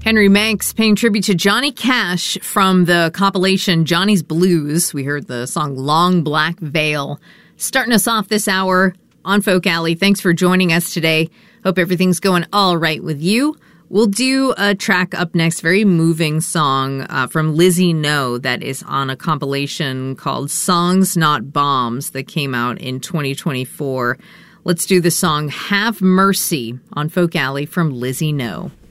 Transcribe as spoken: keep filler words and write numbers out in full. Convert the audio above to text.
Henry Manx paying tribute to Johnny Cash from the compilation Johnny's Blues. We heard the song Long Black Veil. Starting us off this hour on Folk Alley. Thanks for joining us today. Hope everything's going all right with you. We'll do a track up next, very moving song uh, from Lizzie No that is on a compilation called Songs Not Bombs that came out in twenty twenty-four. Let's do the song Have Mercy on Folk Alley from Lizzie No.